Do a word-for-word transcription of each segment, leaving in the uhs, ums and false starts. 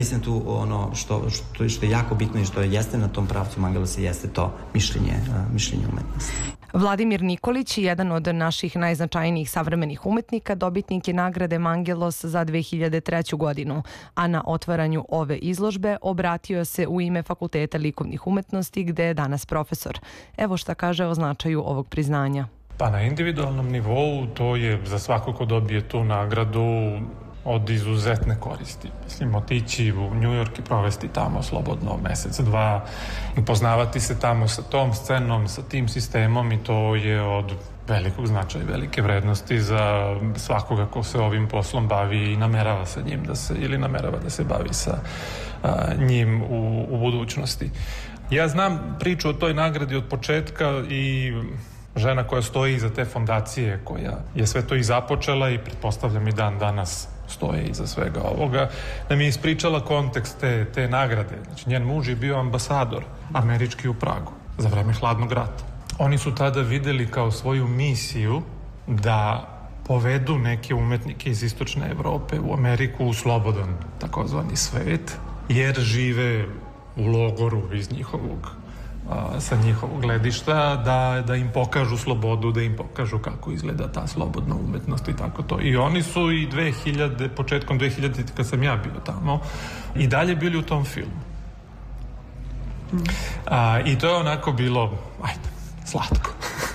Mislim tu ono što, što, što je jako bitno i što jeste na tom pravcu Mangelosa jeste to mišljenje, mišljenje umetnosti. Vladimir Nikolić, jedan od naših najznačajnijih savremenih umetnika, dobitnik je nagrade Mangelos za dve hiljade treću godinu, a na otvaranju ove izložbe obratio se u ime Fakulteta likovnih umetnosti gde je danas profesor. Evo šta kaže o značaju ovog priznanja. Pa na individualnom nivou to je za svako ko dobije tu nagradu od izuzetne koristi. Mislim, otići u New York i provesti tamo slobodno mesec, dva, upoznavati se tamo sa tom scenom, sa tim sistemom i to je od velikog značaja i velike vrednosti za svakoga ko se ovim poslom bavi i namerava sa njim da se, ili namerava da se bavi sa a, njim u, u budućnosti. Ja znam priču o toj nagradi od početka i žena koja stoji iza te fondacije, koja je sve to i započela i pretpostavljam i dan danas stoje iza svega ovoga, da mi je ispričala kontekst te, te nagrade. Znači, njen muž je bio ambasador američki u Pragu za vreme hladnog rata. Oni su tada videli kao svoju misiju da povedu neke umetnike iz istočne Evrope u Ameriku u slobodan takozvani svet, jer žive u logoru iz njihovog sa njihovog gledišta, da, da im pokažu slobodu, da im pokažu kako izgleda ta slobodna umetnost i tako to. I oni su i dve hiljade, početkom dve hiljade kad sam ja bio tamo, i dalje bili u tom filmu. A, I to je onako bilo, ajde, slatko.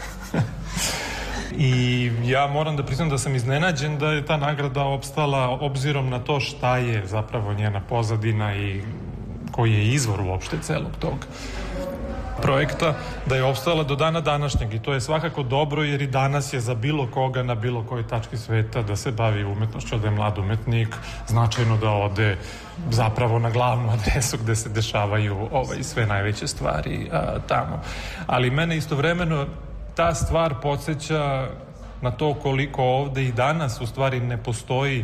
I ja moram da priznam da sam iznenađen da je ta nagrada opstala obzirom na to šta je zapravo njena pozadina i koji je izvor uopšte celog tog projekta, da je opstala do dana današnjeg i to je svakako dobro jer i danas je za bilo koga na bilo kojoj tački sveta da se bavi umetnošću, da je mlad umetnik, značajno da ode zapravo na glavnu adresu gde se dešavaju ovaj, sve najveće stvari a, tamo. Ali mene istovremeno ta stvar podsjeća na to koliko ovde i danas u stvari ne postoji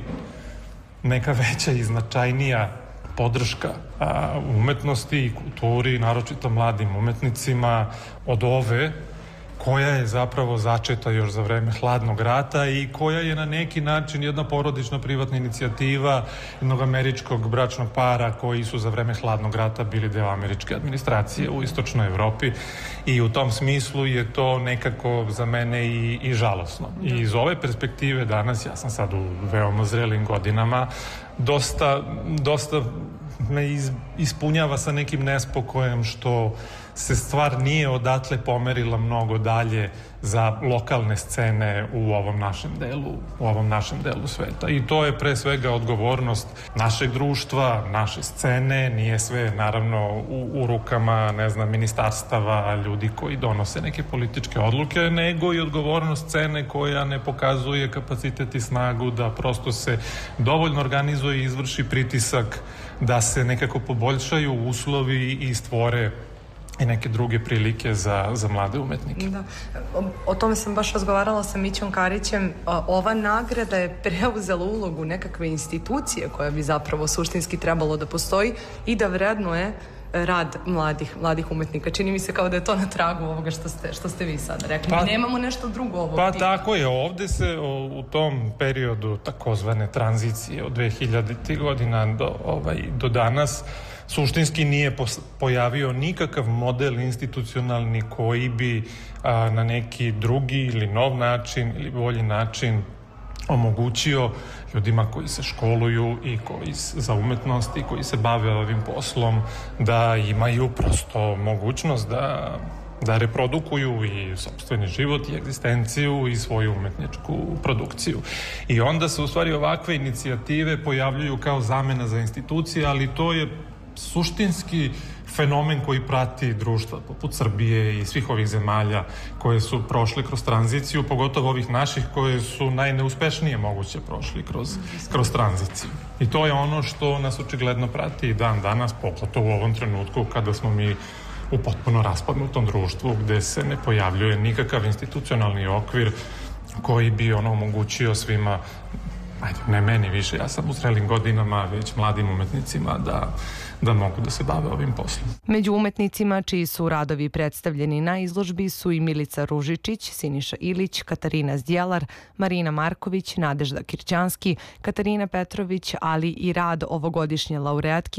neka veća i značajnija podrška a, umetnosti i kulturi, naročito mladim umetnicima, od ove koja je zapravo začeta još za vreme hladnog rata i koja je na neki način jedna porodična privatna inicijativa jednog američkog bračnog para koji su za vreme hladnog rata bili deo američke administracije u istočnoj Evropi i u tom smislu je to nekako za mene i, i žalosno. I iz ove perspektive danas, ja sam sad u veoma zrelim godinama, dosta, dosta me iz, ispunjava sa nekim nespokojem što se stvar nije odatle pomerila mnogo dalje za lokalne scene u ovom našem delu, u ovom našem delu sveta. I to je pre svega odgovornost našeg društva, naše scene, nije sve naravno u, u rukama, ne znam, ministarstava, ljudi koji donose neke političke odluke, nego i odgovornost scene koja ne pokazuje kapacitet i snagu da prosto se dovoljno organizuje i izvrši pritisak da se nekako poboljšaju uslovi i stvore i neke druge prilike za, za mlade umetnike. Da. O, o tome sam baš razgovarala sa Mićom Karićem. Ova nagrada je preuzela ulogu nekakve institucije koja bi zapravo suštinski trebalo da postoji i da vrednuje rad mladih, mladih umetnika. Čini mi se kao da je to na tragu ovoga što ste, što ste vi sada rekli. Pa, nemamo nešto drugo ovog Pa tipa. Tako je. Ovde se o, u tom periodu takozvane tranzicije od dve hiljaditih godina do, ovaj, do danas suštinski nije pojavio nikakav model institucionalni koji bi a, na neki drugi ili nov način ili bolji način omogućio ljudima koji se školuju i koji za umetnost i koji se bave ovim poslom da imaju prosto mogućnost da, da reprodukuju i sopstveni život i egzistenciju i svoju umetničku produkciju. I onda se u stvari ovakve inicijative pojavljuju kao zamena za institucije, ali to je suštinski fenomen koji prati društva poput Srbije i svih ovih zemalja koje su prošle kroz tranziciju, pogotovo ovih naših koje su najneuspešnije moguće prošli kroz, kroz tranziciju. I to je ono što nas očigledno prati i dan danas, pogotovo u ovom trenutku kada smo mi u potpuno raspadnutom društvu gde se ne pojavljuje nikakav institucionalni okvir koji bi ono omogućio svima, ajde, ne meni više, ja sam u zrelim godinama, već mladim umetnicima da da mogu da se bave ovim poslom. Među umetnicima čiji su radovi predstavljeni na izložbi su i Milica Ružičić, Siniša Ilić, Katarina Zdjelar, Marina Marković, Nadežda Kirćanski, Katarina Petrović, ali i rad ovogodišnje laureatki